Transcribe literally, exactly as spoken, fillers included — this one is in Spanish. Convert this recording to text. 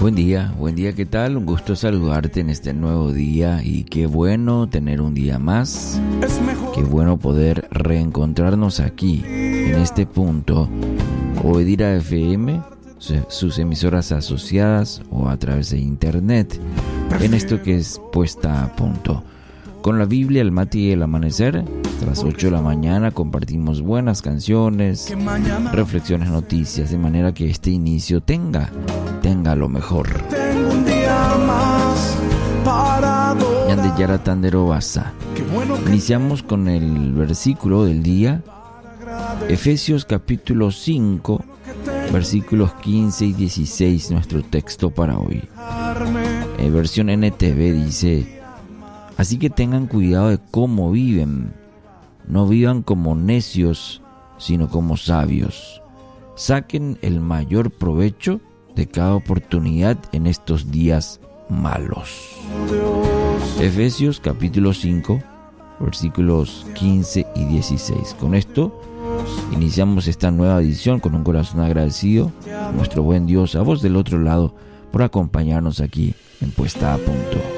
Buen día, buen día, ¿qué tal? Un gusto saludarte en este nuevo día y qué bueno tener un día más. Qué bueno poder reencontrarnos aquí, en este punto, Obedira F M, sus emisoras asociadas o a través de internet, en esto que es Puesta a Punto. Con la Biblia, el mate y el amanecer, a las ocho de la mañana compartimos buenas canciones, reflexiones, noticias, de manera que este inicio tenga, tenga lo mejor. Tengo un día más parado. Yande Yara Tandero Basa. Iniciamos con el versículo del día, Efesios capítulo cinco, versículos quince y dieciséis, nuestro texto para hoy. En versión N T V dice: así que tengan cuidado de cómo viven. No vivan como necios, sino como sabios. Saquen el mayor provecho de cada oportunidad en estos días malos. Efesios capítulo cinco, versículos quince y dieciséis. Con esto iniciamos esta nueva edición con un corazón agradecido a nuestro buen Dios, a vos del otro lado, por acompañarnos aquí en Puesta a Punto.